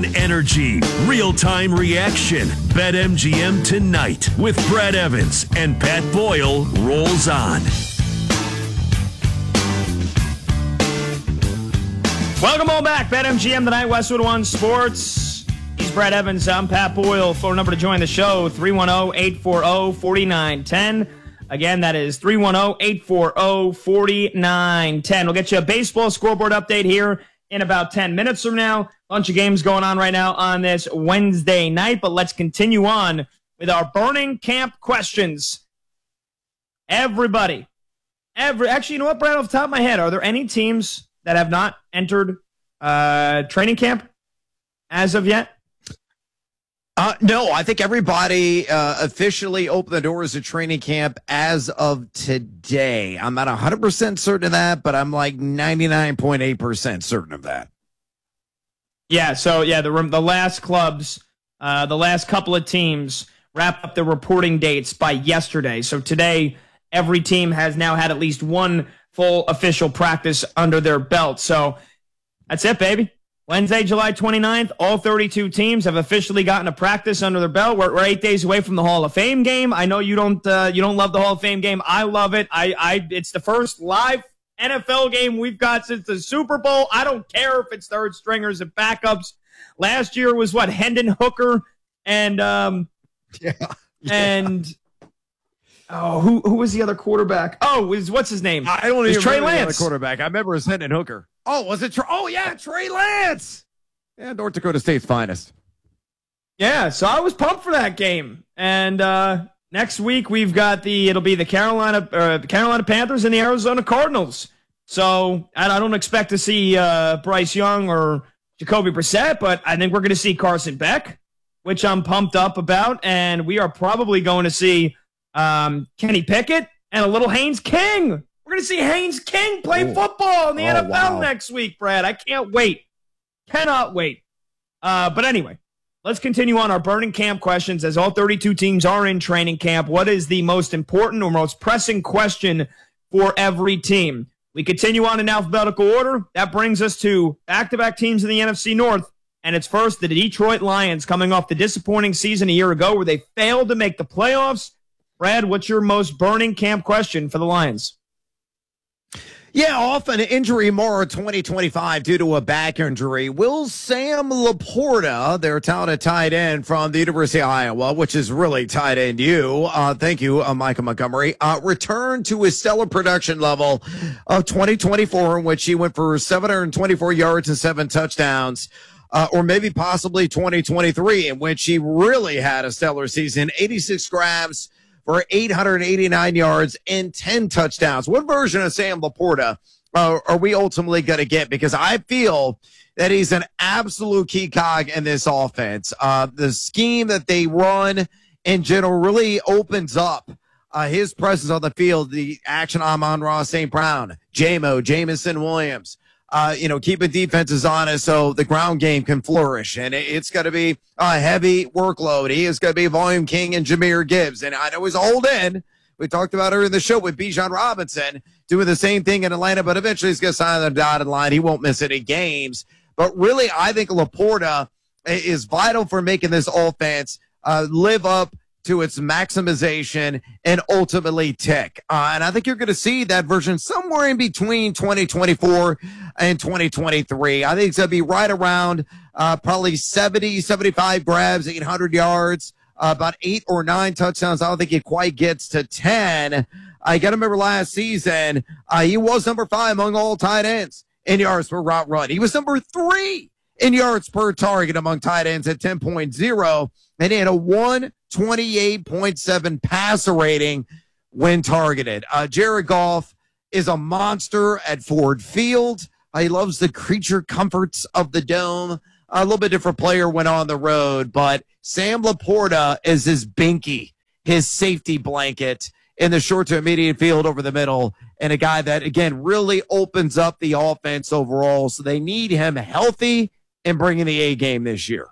energy, real-time reaction. BetMGM tonight with Brad Evans and Pat Boyle rolls on. Welcome all back. BetMGM tonight, Westwood One Sports. He's Brad Evans. I'm Pat Boyle. Phone number to join the show, 310-840-4910. Again, that is 310-840-4910. We'll get you a baseball scoreboard update here in about 10 minutes from now. Bunch of games going on right now on this Wednesday night, but let's continue on with our burning camp questions. Actually, you know what, Brad, off the top of my head, are there any teams that have not entered training camp as of yet? No, I think everybody officially opened the doors to training camp as of today. I'm not 100% certain of that, but I'm like 99.8% certain of that. Yeah, so yeah, the last clubs, the last couple of teams wrapped up their reporting dates by yesterday. So today, every team has now had at least one full official practice under their belt. So that's it, baby. Wednesday, July 29th, all 32 teams have officially gotten a practice under their belt. We're 8 days away from the Hall of Fame game. I know you don't love the Hall of Fame game. I love it. It's the first live NFL game we've got since the Super Bowl. I don't care if it's third stringers and backups. Last year was what, Hendon Hooker and who was the other quarterback? What's his name? I don't even Trey remember the other Lance. quarterback. I remember it was Hendon Hooker. Oh, was it? Trey Lance. Yeah, North Dakota State's finest. Yeah, so I was pumped for that game. And next week we've got it'll be the Carolina Panthers and the Arizona Cardinals. So I don't expect to see Bryce Young or Jacoby Brissett, but I think we're going to see Carson Beck, which I'm pumped up about. And we are probably going to see Kenny Pickett and a little Haynes King. We're going to see Haynes King play football in the NFL next week, Brad. I can't wait. Cannot wait. But anyway, let's continue on our burning camp questions as all 32 teams are in training camp. What is the most important or most pressing question for every team? We continue on in alphabetical order. That brings us to back-to-back teams in the NFC North. And it's first the Detroit Lions, coming off the disappointing season a year ago where they failed to make the playoffs. Brad, what's your most burning camp question for the Lions? Yeah, off an injury more 2025 due to a back injury. Will Sam Laporta, their talented tight end from the University of Iowa, which is really tight end thank you, Micah Montgomery, return to his stellar production level of 2024, in which he went for 724 yards and 7 touchdowns, or maybe possibly 2023, in which he really had a stellar season, 86 grabs for 889 yards and 10 touchdowns. What version of Sam Laporta are we ultimately going to get? Because I feel that he's an absolute key cog in this offense. The scheme that they run in general really opens up his presence on the field, the action Amon-Ra St. Brown, Jamison Williams, keeping defenses honest so the ground game can flourish. And it's going to be a heavy workload. He is going to be volume king and Jahmyr Gibbs. And I know he's hold in. We talked about earlier in the show with Bijan Robinson doing the same thing in Atlanta, but eventually he's going to sign on the dotted line. He won't miss any games. But really, I think Laporta is vital for making this offense live up to its maximization and ultimately tick. And I think you're going to see that version somewhere in between 2024 and 2023. I think it's going to be right around probably 70, 75 grabs, 800 yards, about 8 or 9 touchdowns. I don't think he quite gets to 10. I got to remember last season, he was number 5 among all tight ends in yards per route run. He was number 3 in yards per target among tight ends at 10.0, and he had a 128.7 passer rating when targeted. Jared Goff is a monster at Ford Field. He loves the creature comforts of the dome. A little bit different player when on the road, but Sam Laporta is his binky, his safety blanket in the short to immediate field over the middle, and a guy that, again, really opens up the offense overall. So they need him healthy and bringing the A game this year.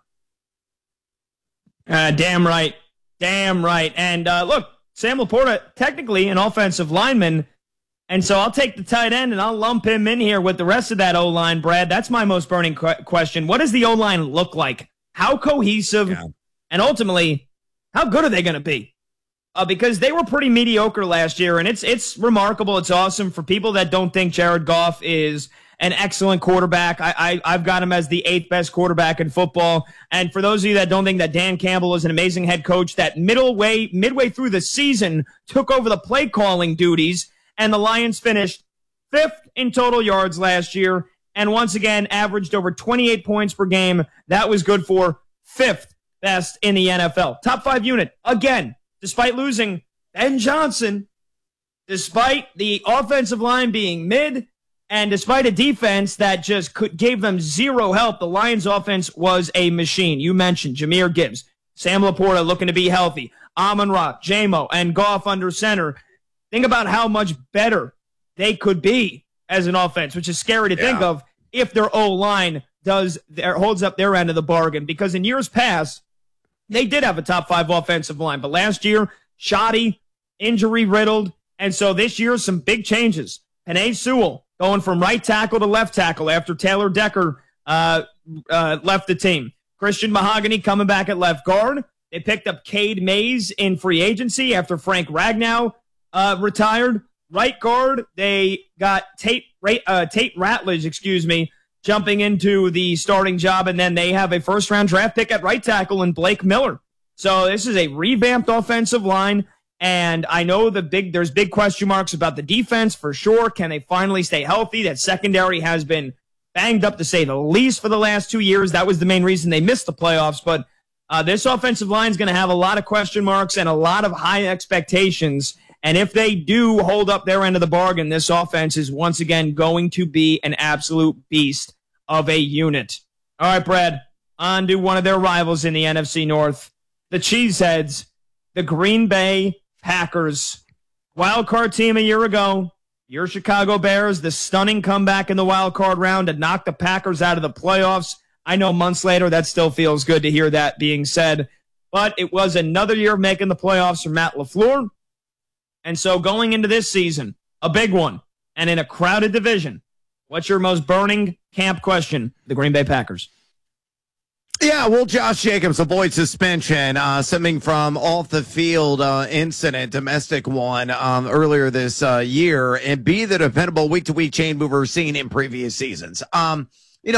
Damn right. Damn right. And look, Sam Laporta, technically an offensive lineman, And so I'll take the tight end and I'll lump him in here with the rest of that O-line, Brad. That's my most burning question. What does the O-line look like? How cohesive? Yeah. And ultimately, how good are they going to be? Because they were pretty mediocre last year, and it's remarkable. It's awesome for people that don't think Jared Goff is an excellent quarterback. I've got him as the 8th best quarterback in football. And for those of you that don't think that Dan Campbell is an amazing head coach, that midway through the season took over the play calling duties, and the Lions finished 5th in total yards last year, and once again averaged over 28 points per game. That was good for 5th best in the NFL. Top 5 unit again. Despite losing Ben Johnson, despite the offensive line being mid, and despite a defense that just gave them zero help, the Lions offense was a machine. You mentioned Jahmyr Gibbs, Sam Laporta looking to be healthy, Amon-Ra, J-Mo, and Goff under center. Think about how much better they could be as an offense, which is scary to think of if their O-line holds up their end of the bargain. Because in years past, they did have a top 5 offensive line, but last year, shoddy, injury-riddled, and so this year, some big changes. Penei Sewell going from right tackle to left tackle after Taylor Decker left the team. Christian Mahogany coming back at left guard. They picked up Cade Mays in free agency after Frank Ragnow retired. Right guard, they got Tate Ratledge, jumping into the starting job, and then they have a first-round draft pick at right tackle in Blake Miller. So this is a revamped offensive line, and I know there's big question marks about the defense for sure. Can they finally stay healthy? That secondary has been banged up to say the least for the last 2 years. That was the main reason they missed the playoffs, but this offensive line is going to have a lot of question marks and a lot of high expectations. And if they do hold up their end of the bargain, this offense is once again going to be an absolute beast of a unit. All right, Brad, on to one of their rivals in the NFC North, the Cheeseheads, the Green Bay Packers. Wild card team a year ago. Your Chicago Bears, the stunning comeback in the wild card round to knock the Packers out of the playoffs. I know months later that still feels good to hear that being said. But it was another year of making the playoffs for Matt LaFleur. And so going into this season, a big one, and in a crowded division, what's your most burning camp question? The Green Bay Packers. Yeah, well, Josh Jacobs avoids suspension stemming from off the field incident, domestic one earlier this year, and be the dependable week-to-week chain mover seen in previous seasons. Talking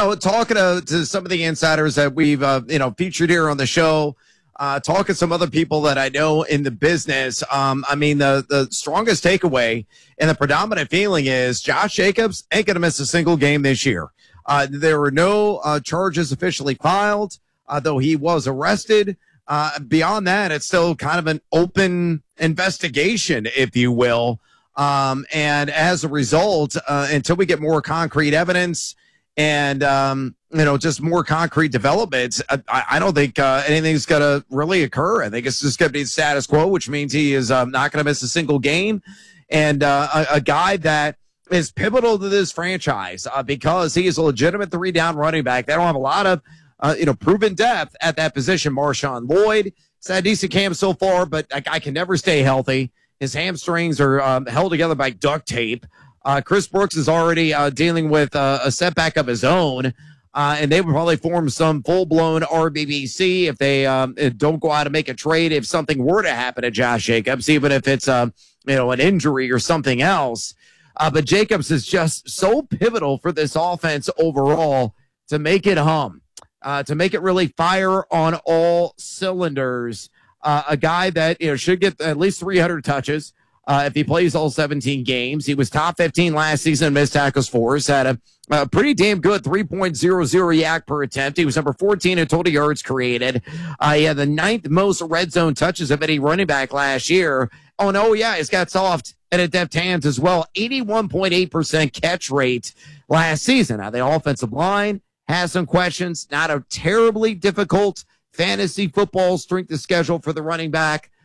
to some of the insiders that we've featured here on the show, talking to some other people that I know in the business. The strongest takeaway and the predominant feeling is Josh Jacobs ain't going to miss a single game this year. There were no charges officially filed, though he was arrested. Beyond that, it's still kind of an open investigation, if you will. And as a result, until we get more concrete evidence and, just more concrete developments, I don't think anything's going to really occur. I think it's just going to be the status quo, which means he is not going to miss a single game. And a guy that is pivotal to this franchise because he is a legitimate 3-down running back. They don't have a lot of, proven depth at that position. Marshawn Lloyd has had a decent camp so far, but a guy can never stay healthy. His hamstrings are held together by duct tape. Chris Brooks is already dealing with a setback of his own, and they would probably form some full-blown RBBC if they don't go out and make a trade if something were to happen to Josh Jacobs, even if it's an injury or something else. But Jacobs is just so pivotal for this offense overall to make it hum, to make it really fire on all cylinders. A guy that should get at least 300 touches if he plays all 17 games. He was top 15 last season in missed tackles force, had a pretty damn good 3.00 yak per attempt. He was number 14 in total yards created. He had the 9th most red zone touches of any running back last year. Oh, no, yeah, he's got soft and adept hands as well. 81.8% catch rate last season. Now, the offensive line has some questions. Not a terribly difficult fantasy football strength of schedule for the running back.